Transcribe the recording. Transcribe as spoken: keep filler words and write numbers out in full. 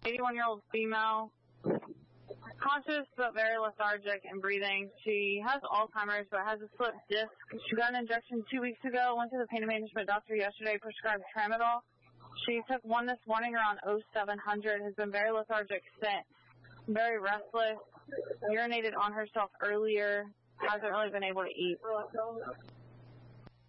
eighty-one-year-old female, conscious but very lethargic in breathing. She has Alzheimer's but has a slipped disc. She got an injection two weeks ago, went to the pain management doctor yesterday, prescribed tramadol. She took one this morning around oh seven hundred, has been very lethargic since, very restless, urinated on herself earlier, hasn't really been able to eat.